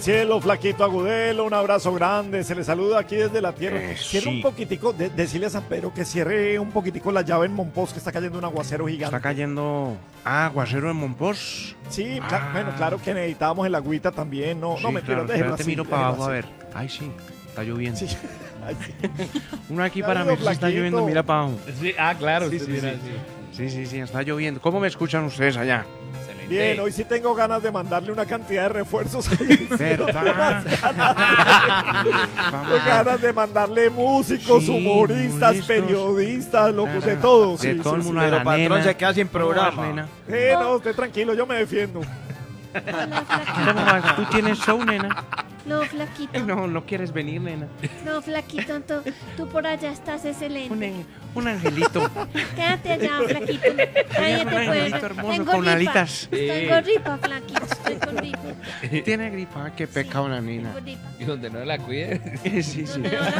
Cielo, Flaquito Agudelo, un abrazo grande, se le saluda aquí desde la tierra. Cierre un poquitico, decirle a San Pedro que cierre un poquitico la llave en Monpós, que está cayendo un aguacero gigante. ¿Está cayendo aguacero en Monpós? Sí, bueno, claro que necesitábamos el agüita también, no, Sí, no me claro, déjelo te así. miro para abajo a ver. Ay, sí, está lloviendo. Sí. Ay, sí. Uno aquí Ya para veo, mí está Flaquito. lloviendo, mira para abajo. Sí, claro, Sí, usted sí, mira, sí, está lloviendo. ¿Cómo me escuchan ustedes allá? Excelente. Bien, hoy sí tengo ganas de mandarle una cantidad de refuerzos. ¿Verdad? Tengo ganas de mandarle músicos, Sí, humoristas, humoristas. periodistas, locos, de todo. De Sí, todo el sí, mundo sí. a la Pero patrón nena. se queda sin programa. ¿Cómo vas, nena? No, usted tranquilo, yo me defiendo. Hola, Flaquito. ¿Cómo vas? ¿Tú tienes show, nena? No, Flaquito. No quieres venir, nena. No, Flaquito, tú por allá estás excelente. Un angelito. Quédate allá, Flaquito. Nadie Un te puede. angelito hermoso Tengo con gripa. alitas. Tengo gripa, Flaquito. Estoy con gripa. Tiene gripa, qué pecado la nena. Tengo gripa. Y donde no la cuide. Sí. Donde no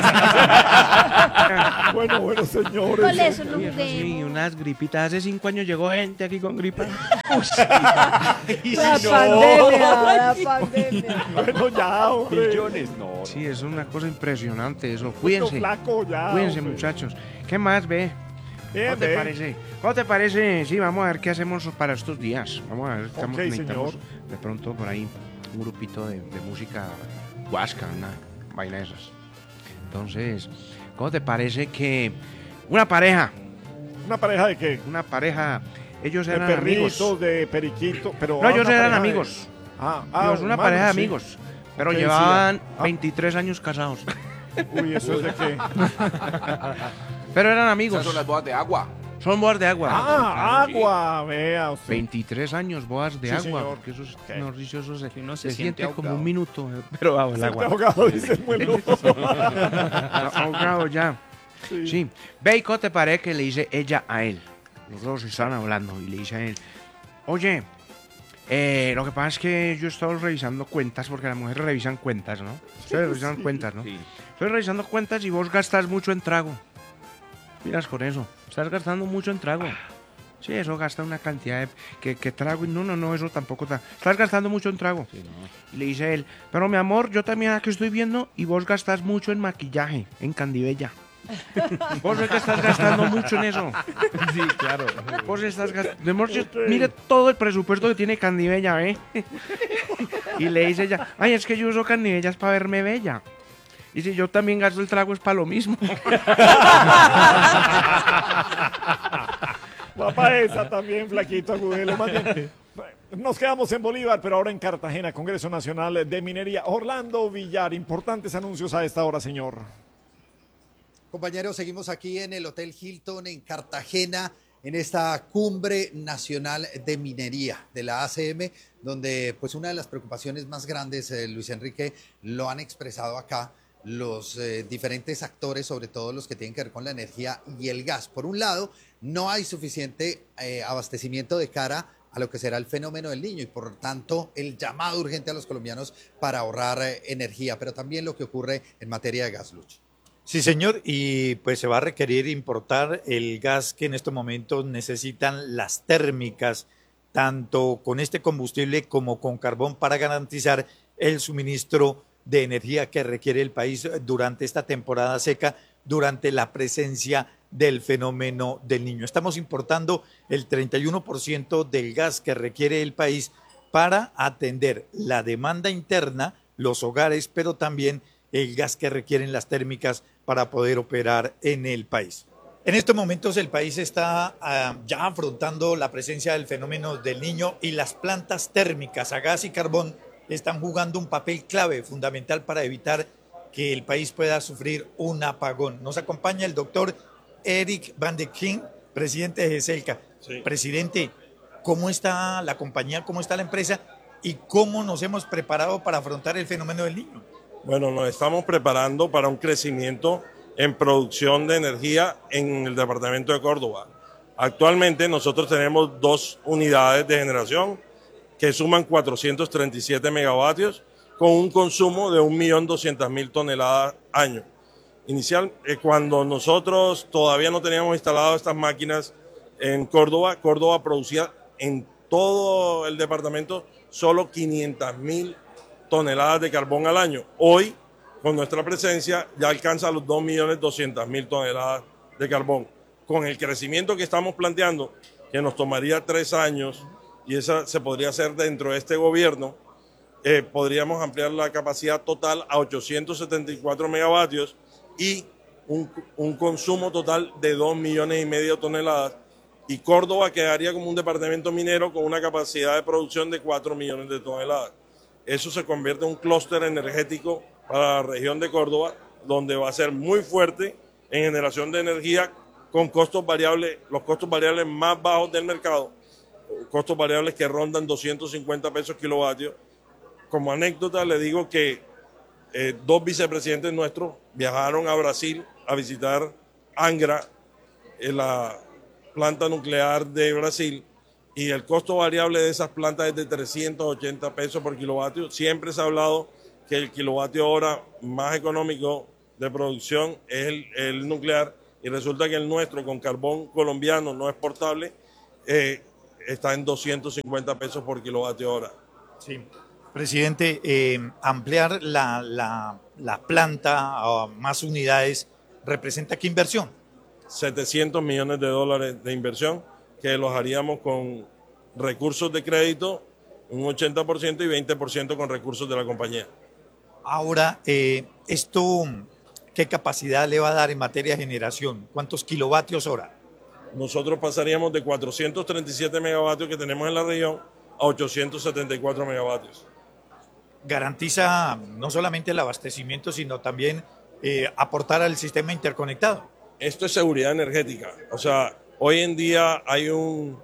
la cuidas. Bueno, señores. Con eso no Sí, juguemos. unas gripitas. Hace 5 años llegó gente aquí con gripa. La pandemia. Bueno, ya, hombre. Millones, no. Sí, es una cosa impresionante eso. Bueno, Cuídense. flaco, ya. Cuídense, hombre. muchachos. ¿Qué más, ve? Bien, ¿Cómo te bien. parece? ¿Cómo te parece? Sí, vamos a ver qué hacemos para estos días. Vamos a ver, necesitamos señor. de pronto por ahí un grupito de música huasca, una vaina de esas. Entonces, ¿cómo te parece que una pareja, ¿Una pareja de qué? ellos De eran perritos, amigos? de periquitos, pero... No, ellos una eran pareja de- amigos. Dios, Una humanos, pareja de sí. amigos. Pero Ok, sí, llevaban ah. 23 años casados. Uy, ¿eso es de qué? Pero eran Esas amigos. son las bodas de agua. Son bodas de agua. Agua, vea usted. 23 años bodas de Sí, agua. señor. Porque eso es, Ok. mejor dicho, eso se, uno se se siente siente como ahogado. un minuto. Pero bajo el Se agua. ahogado, dice el muelo. Ahogado ya. Sí. Ve, ¿y cómo te parece que le dice ella a él? Los dos estaban hablando y le dice a él, oye, lo que pasa es que yo he estado revisando cuentas, porque las mujeres revisan cuentas, ¿no? Ustedes revisan cuentas, ¿no? Sí. Estoy revisando cuentas y vos gastas mucho en trago. Miras con eso. Estás gastando mucho en trago. Sí, eso gasta una cantidad de... que trago y no, eso tampoco está... Estás gastando mucho en trago. Sí, no. Y le dice él, pero mi amor, yo también aquí estoy viendo y vos gastas mucho en maquillaje, en Candibella. Vos es que estás gastando mucho en eso. Sí, claro. Vos estás gastando... Mire todo el presupuesto que tiene Candibella, ¿eh? Y le dice ella, ay, es que yo uso Candibellas para verme bella. Y si yo también gasto el trago es para lo mismo. Papá, esa también, Flaquito Agudelo. Más bien, nos quedamos en Bolívar, pero ahora en Cartagena, Congreso Nacional de Minería. Orlando Villar, importantes anuncios a esta hora, señor. Compañeros, seguimos aquí en el Hotel Hilton en Cartagena, en esta cumbre nacional de minería de la ACM, donde pues una de las preocupaciones más grandes, Luis Enrique, lo han expresado acá los diferentes actores, sobre todo los que tienen que ver con la energía y el gas. Por un lado, no hay suficiente abastecimiento de cara a lo que será el fenómeno del Niño y por tanto el llamado urgente a los colombianos para ahorrar energía, pero también lo que ocurre en materia de gas, Lucho. Sí, señor, y pues se va a requerir importar el gas que en estos momentos necesitan las térmicas, tanto con este combustible como con carbón, para garantizar el suministro de energía que requiere el país durante esta temporada seca, durante la presencia del fenómeno del Niño. Estamos importando el 31% del gas que requiere el país para atender la demanda interna, los hogares, pero también el gas que requieren las térmicas para poder operar en el país. En estos momentos el país está ya afrontando la presencia del fenómeno del Niño y las plantas térmicas a gas y carbón están jugando un papel clave, fundamental para evitar que el país pueda sufrir un apagón. Nos acompaña el doctor Eric Van de King, presidente de GESELCA. Sí. Presidente, ¿cómo está la compañía, cómo está la empresa y cómo nos hemos preparado para afrontar el fenómeno del Niño? Bueno, nos estamos preparando para un crecimiento en producción de energía en el departamento de Córdoba. Actualmente nosotros tenemos 2 unidades de generación que suman 437 megavatios con un consumo de 1.200.000 toneladas año. Inicial, cuando nosotros todavía no teníamos instalado estas máquinas en Córdoba, Córdoba producía en todo el departamento solo 500.000 toneladas de carbón al año. Hoy, con nuestra presencia, ya alcanza los 2.200.000 toneladas de carbón. Con el crecimiento que estamos planteando, que nos tomaría 3 años, y esa se podría hacer dentro de este gobierno, podríamos ampliar la capacidad total a 874 megavatios y un consumo total de 2,5 millones de toneladas. Y Córdoba quedaría como un departamento minero con una capacidad de producción de 4 millones de toneladas. Eso se convierte en un clúster energético para la región de Córdoba, donde va a ser muy fuerte en generación de energía con costos variables, los costos variables más bajos del mercado, costos variables que rondan 250 pesos kilovatios. Como anécdota le digo que 2 vicepresidentes nuestros viajaron a Brasil a visitar Angra, la planta nuclear de Brasil, y el costo variable de esas plantas es de 380 pesos por kilovatio. Siempre se ha hablado que el kilovatio hora más económico de producción es el nuclear, y resulta que el nuestro, con carbón colombiano no exportable, está en 250 pesos por kilovatio hora. Sí. Presidente, ampliar la planta a más unidades, ¿representa qué inversión? 700 millones de dólares de inversión, que los haríamos con recursos de crédito, un 80% y 20% con recursos de la compañía. Ahora, esto, ¿qué capacidad le va a dar en materia de generación? ¿Cuántos kilovatios hora? Nosotros pasaríamos de 437 megavatios que tenemos en la región a 874 megavatios. Garantiza no solamente el abastecimiento, sino también aportar al sistema interconectado. Esto es seguridad energética. O sea, hoy en día hay un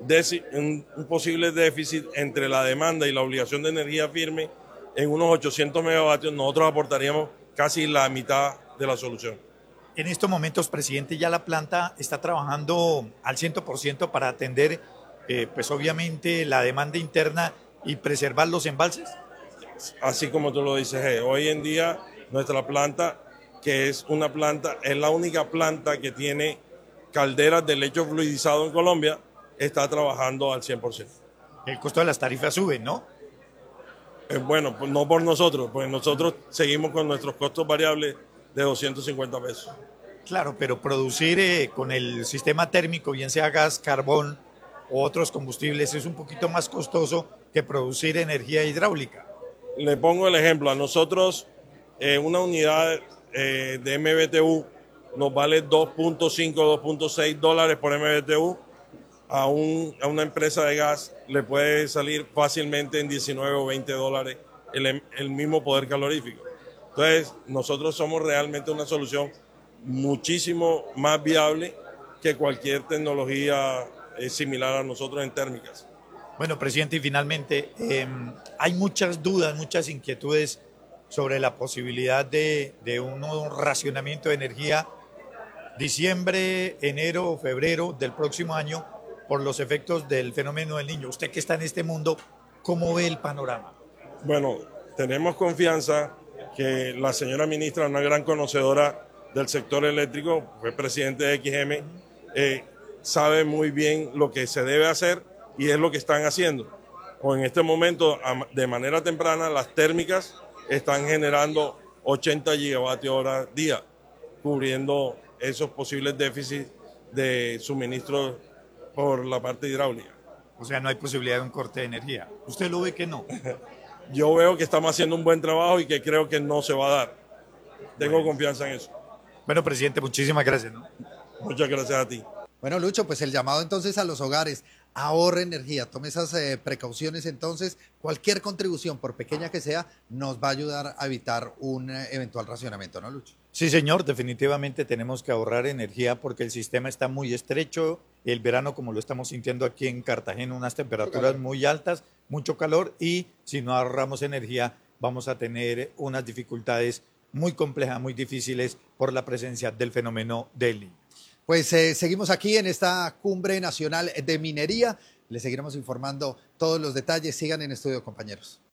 posible déficit entre la demanda y la obligación de energía firme en unos 800 megavatios. Nosotros aportaríamos casi la mitad de la solución. En estos momentos, presidente, ya la planta está trabajando al 100% para atender, pues obviamente, la demanda interna y preservar los embalses. Así como tú lo dices, hoy en día nuestra planta, que es la única planta que tiene calderas de lecho fluidizado en Colombia, está trabajando al 100%. El costo de las tarifas sube, ¿no? Bueno, pues no por nosotros, pues nosotros seguimos con nuestros costos variables de 250 pesos. Claro, pero producir con el sistema térmico, bien sea gas, carbón o otros combustibles, es un poquito más costoso que producir energía hidráulica. Le pongo el ejemplo, a nosotros una unidad de MBTU nos vale 2.5, 2.6 dólares por MBTU. A una empresa de gas le puede salir fácilmente en 19 o 20 dólares el mismo poder calorífico. Entonces, nosotros somos realmente una solución muchísimo más viable que cualquier tecnología similar a nosotros en térmicas. Bueno, presidente, y finalmente, hay muchas dudas, muchas inquietudes sobre la posibilidad de un racionamiento de energía diciembre, enero o febrero del próximo año por los efectos del fenómeno del Niño. Usted que está en este mundo, ¿cómo ve el panorama? Bueno, tenemos confianza que la señora ministra, una gran conocedora del sector eléctrico, fue presidente de XM, sabe muy bien lo que se debe hacer y es lo que están haciendo. O en este momento, de manera temprana, las térmicas están generando 80 gigavatios hora día, cubriendo esos posibles déficits de suministro por la parte hidráulica. O sea, no hay posibilidad de un corte de energía. ¿Usted lo ve que no? Yo veo que estamos haciendo un buen trabajo y que creo que no se va a dar. Tengo confianza en eso. Bueno, presidente, muchísimas gracias, ¿no? Muchas gracias a ti. Bueno, Lucho, pues el llamado entonces a los hogares, ahorre energía, tome esas precauciones entonces, cualquier contribución, por pequeña que sea, nos va a ayudar a evitar un eventual racionamiento, ¿no, Lucho? Sí, señor, definitivamente tenemos que ahorrar energía porque el sistema está muy estrecho, el verano como lo estamos sintiendo aquí en Cartagena, unas temperaturas muy altas, mucho calor y si no ahorramos energía vamos a tener unas dificultades muy complejas, muy difíciles por la presencia del fenómeno del Niño. Pues seguimos aquí en esta Cumbre Nacional de Minería. Les seguiremos informando todos los detalles. Sigan en estudio, compañeros.